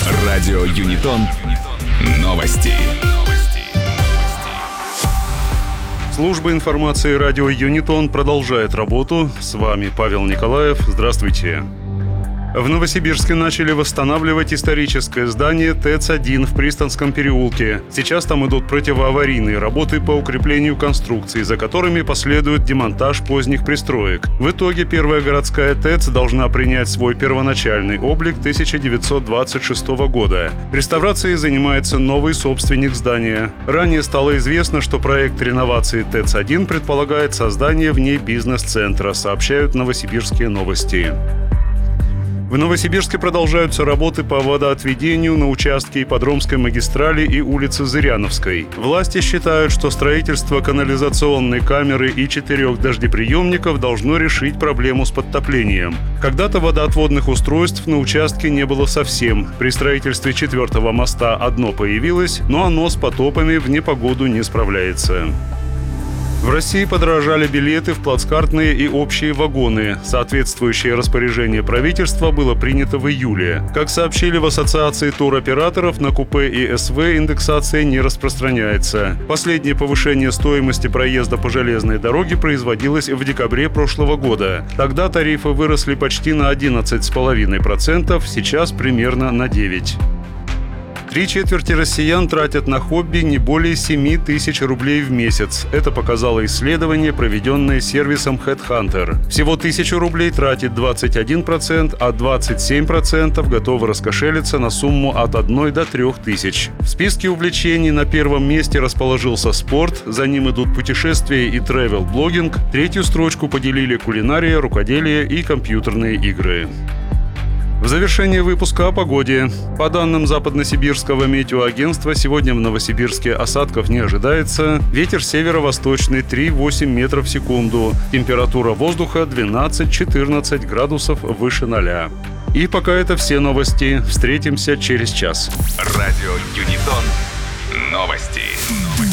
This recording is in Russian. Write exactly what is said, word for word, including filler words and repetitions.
Радио Юнитон. Новости. Служба информации радио Юнитон продолжает работу. С вами Павел Николаев. Здравствуйте. В Новосибирске начали восстанавливать историческое здание ТЭЦ один в Пристанском переулке. Сейчас там идут противоаварийные работы по укреплению конструкций, за которыми последует демонтаж поздних пристроек. В итоге первая городская ТЭЦ должна принять свой первоначальный облик тысяча девятьсот двадцать шестого года. Реставрацией занимается новый собственник здания. Ранее стало известно, что проект реновации ТЭЦ один предполагает создание в ней бизнес-центра, сообщают Новосибирские новости. В Новосибирске продолжаются работы по водоотведению на участке Ипподромской магистрали и улицы Зыряновской. Власти считают, что строительство канализационной камеры и четырех дождеприемников должно решить проблему с подтоплением. Когда-то водоотводных устройств на участке не было совсем. При строительстве четвертого моста одно появилось, но оно с потопами в непогоду не справляется. В России подорожали билеты в плацкартные и общие вагоны. Соответствующее распоряжение правительства было принято в июле. Как сообщили в Ассоциации туроператоров, на купе и СВ индексация не распространяется. Последнее повышение стоимости проезда по железной дороге производилось в декабре прошлого года. Тогда тарифы выросли почти на одиннадцать целых пять десятых процента, сейчас примерно на девять процентов. Три четверти россиян тратят на хобби не более семи тысяч рублей в месяц. Это показало исследование, проведенное сервисом HeadHunter. Всего тысячу рублей тратит двадцать один процент, а двадцать семь процентов готовы раскошелиться на сумму от одной до трех тысяч. В списке увлечений на первом месте расположился спорт, за ним идут путешествия и тревел-блогинг, третью строчку поделили кулинария, рукоделие и компьютерные игры. В завершение выпуска о погоде. По данным Западносибирского метеоагентства, сегодня в Новосибирске осадков не ожидается. Ветер северо-восточный три целых восемь десятых метров в секунду. Температура воздуха двенадцать-четырнадцать градусов выше ноля. И пока это все новости. Встретимся через час. Радио Юнитон. Новости.